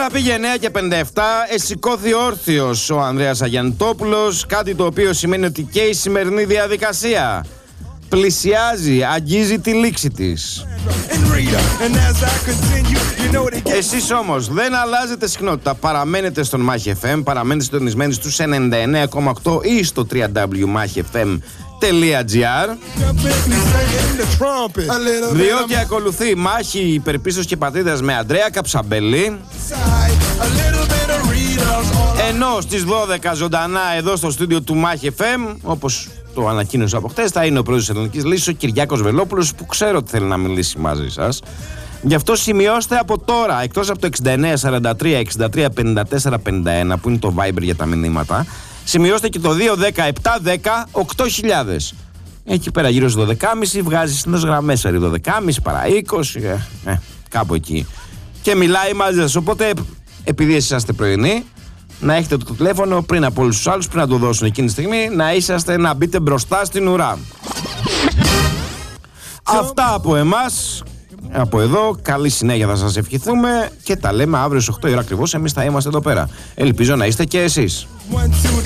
Τώρα πήγε 9 και 57, εσηκώθη όρθιος ο Ανδρέας Αγιαννητόπουλος, κάτι το οποίο σημαίνει ότι και η σημερινή διαδικασία πλησιάζει, αγγίζει τη λήξη της. Εσείς όμως δεν αλλάζετε συχνότητα, παραμένετε στον Μάχη FM, παραμένετε συντονισμένοι στους 99,8 ή στο www.machifm.gr, διότι ακολουθεί μάχη υπερπίστος και πατρίδας με Ανδρέα Καψαμπέλη, ενώ στις 12 ζωντανά εδώ στο στούντιο του Μάχη FM, όπως το ανακοίνωσα από χτες, θα είναι ο πρόεδρος της Ελληνικής Λύσης, ο Κυριάκος Βελόπουλος, που ξέρω ότι θέλει να μιλήσει μαζί σας. Γι' αυτό σημειώστε από τώρα, εκτός από το 69 43 63 54 51 που είναι το Viber για τα μηνύματα, σημειώστε και το 217 10 8000. Εκεί πέρα γύρω στο 12.30 βγάζει συνήθως γραμμές, 12.30 παρά 20, κάπου εκεί. Και μιλάει μαζί σας. Οπότε, επειδή εσείς είσαστε πρωινοί, να έχετε το τηλέφωνο πριν από όλους τους άλλους, πριν να το δώσουν εκείνη τη στιγμή, να είσαστε, να μπείτε μπροστά στην ουρά. Αυτά από εμάς. Από εδώ, καλή συνέχεια θα σας ευχηθούμε και τα λέμε αύριο στις 8 η ώρα ακριβώς. Εμείς θα είμαστε εδώ πέρα. Ελπίζω να είστε και εσείς.